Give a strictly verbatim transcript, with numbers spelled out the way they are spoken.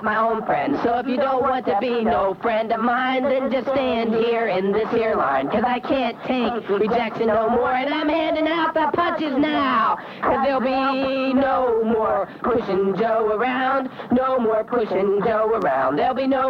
my own friend. So if you don't want to be no friend of mine, then just stand here in this here line. Cause I can't take rejection no more, and I'm handing out the punches now. Cause there'll be no more pushing Joe around, no more pushing Joe around. There'll be no